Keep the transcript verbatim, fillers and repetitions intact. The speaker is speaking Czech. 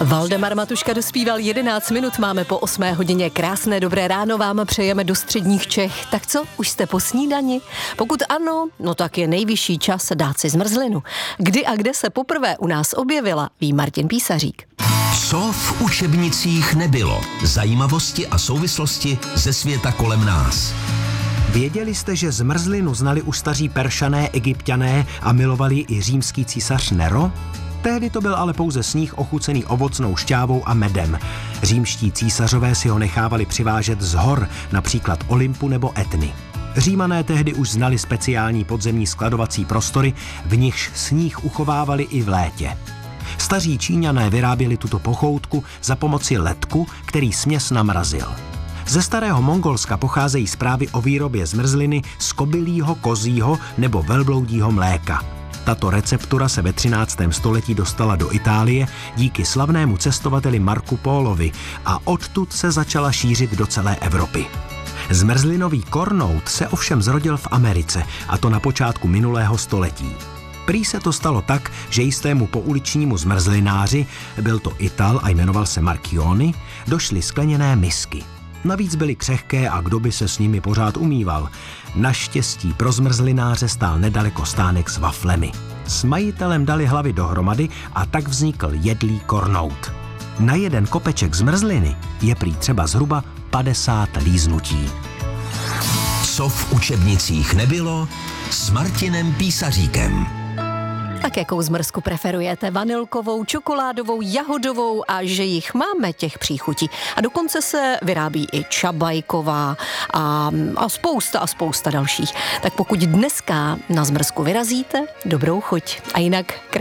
Valdemar Matuška dospíval jedenáct minut, máme po osmé hodině. Krásné dobré ráno vám přejeme do středních Čech. Tak co, už jste po snídani? Pokud ano, no tak je nejvyšší čas dát si zmrzlinu. Kdy a kde se poprvé u nás objevila, ví Martin Písařík. Co v učebnicích nebylo? Zajímavosti a souvislosti ze světa kolem nás. Věděli jste, že zmrzlinu znali už staří Peršané, Egypťané a milovali i římský císař Nero? Tehdy to byl ale pouze sníh ochucený ovocnou šťávou a medem. Římští císařové si ho nechávali přivážet z hor, například Olympu nebo Etny. Římané tehdy už znali speciální podzemní skladovací prostory, v nichž sníh uchovávali i v létě. Staří Číňané vyráběli tuto pochoutku za pomoci ledku, který směs namrazil. Ze starého Mongolska pocházejí zprávy o výrobě zmrzliny z kobylího, kozího nebo velbloudího mléka. Tato receptura se ve třináctém století dostala do Itálie díky slavnému cestovateli Marcu Polovi a odtud se začala šířit do celé Evropy. Zmrzlinový kornout se ovšem zrodil v Americe, a to na počátku minulého století. Prý se to stalo tak, že jistému pouličnímu zmrzlináři, byl to Ital a jmenoval se Marchioni, došly skleněné misky. Navíc byly křehké a kdo by se s nimi pořád umýval. Naštěstí pro zmrzlináře stál nedaleko stánek s waflemi. S majitelem dali hlavy dohromady a tak vznikl jedlý kornout. Na jeden kopeček zmrzliny je prý třeba zhruba padesát líznutí. Co v učebnicích nebylo s Martinem Písaříkem. Tak jakou zmrzku preferujete? Vanilkovou, čokoládovou, jahodovou, a že jich máme těch příchutí. A dokonce se vyrábí i čabajková a, a spousta a spousta dalších. Tak pokud dneska na zmrzku vyrazíte, dobrou chuť. A jinak krásně.